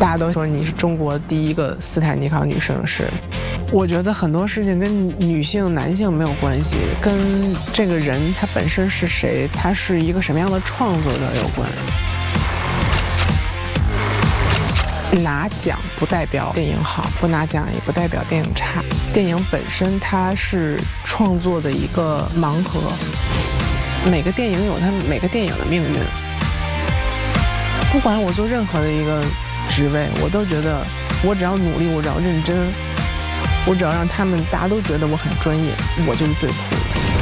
大家都说你是中国第一个斯坦尼考女摄影师。我觉得很多事情跟女性、男性没有关系，跟这个人他本身是谁，他是一个什么样的创作者有关。拿奖不代表电影好，不拿奖也不代表电影差。电影本身它是创作的一个盲盒，每个电影有它每个电影的命运。不管我做任何的一个职位，我都觉得我只要努力，我只要认真，我只要让大家都觉得我很专业，我就是最酷的。